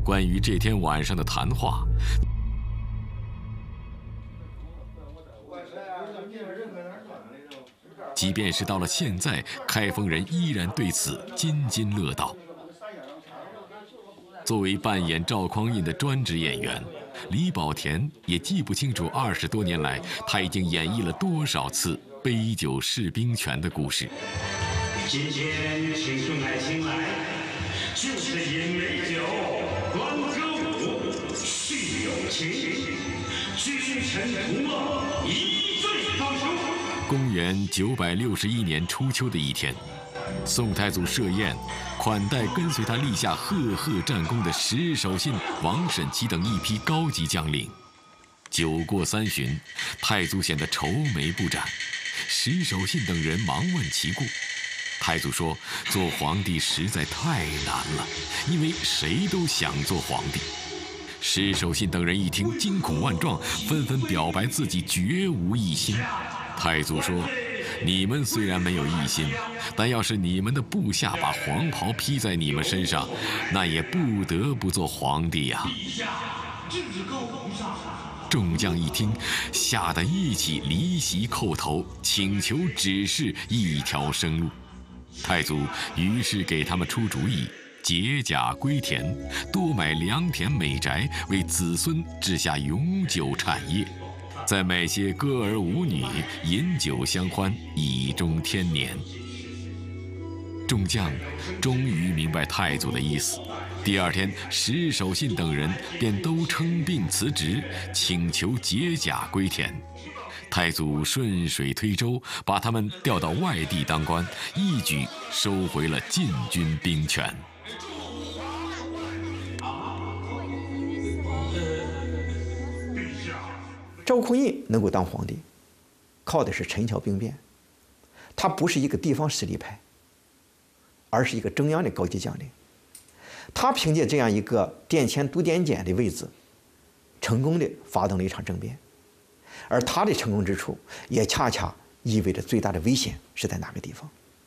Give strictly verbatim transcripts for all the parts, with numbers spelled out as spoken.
关于这天晚上的谈话，即便是到了现在，开封人依然对此津津乐道。作为扮演赵匡胤的专职演员，李保田也记不清楚二十多年来他已经演绎了多少次杯酒释兵权的故事。 今天请众爱卿来，就是饮美酒，观歌舞，叙友情，君臣同乐，一醉方休。 公元九百六十一年初秋的一天，宋太祖设宴款待跟随他立下赫赫战功的石日守信、王审琦等一批高级将领。酒过三巡，太祖显得愁眉不展。石日守信等人忙问其故。太祖说：“做皇帝实在太难了，因为谁都想做皇帝。”石日守信等人一听，惊恐万状，纷纷表白自己绝无一心。太祖说：“你们虽然没有异心，但要是你们的部下把黄袍披在你们身上，那也不得不做皇帝呀。”众将一听，吓得一起离席叩头，请求指示一条生路。太祖于是给他们出主意，解甲归田，多买良田美宅，为子孙置下永久产业，再买些歌儿舞女，饮酒相欢，以终天年。众将终于明白太祖的意思。第二天，石日守信等人便都称病辞职，请求解甲归田。太祖顺水推舟，把他们调到外地当官，一举收回了禁军兵权。 赵匡胤能够当皇帝，靠的是陈桥兵变。他不是一个地方实力派，而是一个中央的高级将领。他凭借这样一个殿前都点检的位置，成功的发动了一场政变。而他的成功之处，也恰恰意味着最大的危险是在哪个地方。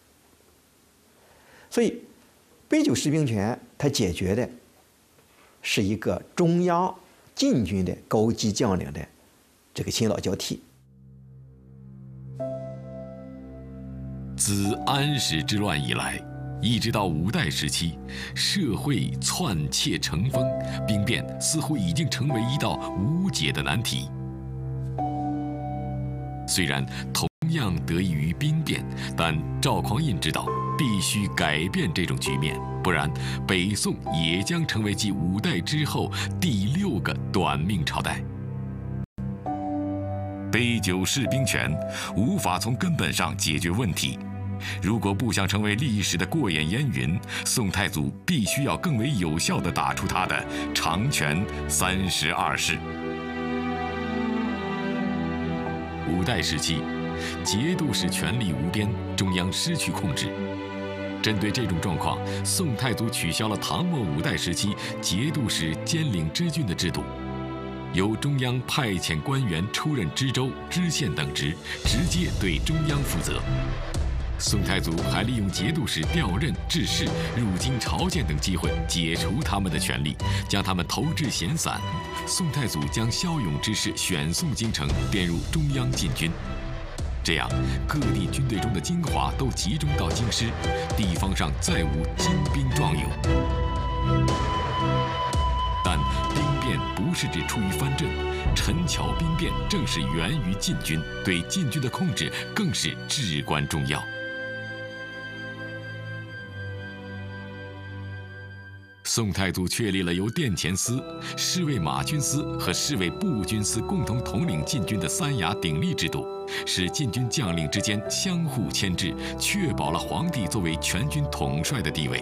所以，杯酒释兵权，它解决的是一个中央禁军的高级将领的这个新老交替。 自安史之乱以来，一直到五代时期，社会篡窃成风，兵变似乎已经成为一道无解的难题。虽然同样得益于兵变，但赵匡胤知道必须改变这种局面，不然北宋也将成为继五代之后第六个短命朝代。杯酒释兵权无法从根本上解决问题。如果不想成为历史的过眼烟云，宋太祖必须要更为有效地打出他的长拳三十二式。五代时期，节度使权力无边，中央失去控制。针对这种状况，宋太祖取消了唐末五代时期节度使兼领知郡的制度，由中央派遣官员出任知州、知县等职，直接对中央负责。宋太祖还利用节度使调任、致仕、入京朝见等机会，解除他们的权力，将他们投至闲散。宋太祖将骁勇之士选送京城，编入中央禁军。这样，各地军队中的精华都集中到京师，地方上再无精兵壮勇。但兵变不是只出于藩镇，陈桥兵变正是源于禁军，对禁军的控制更是至关重要。宋太祖确立了由殿前司、侍卫马军司和侍卫步军司共同统领禁军的三衙鼎立制度，使禁军将领之间相互牵制，确保了皇帝作为全军统帅的地位。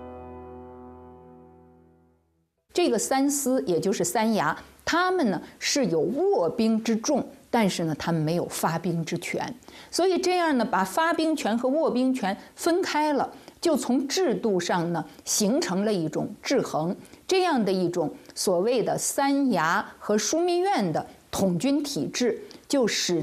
这个三司，也就是三衙，他们呢是有握兵之重，但是呢他们没有发兵之权，所以这样呢把发兵权和握兵权分开了，就从制度上呢形成了一种制衡，这样的一种所谓的三衙和枢密院的统军体制，就使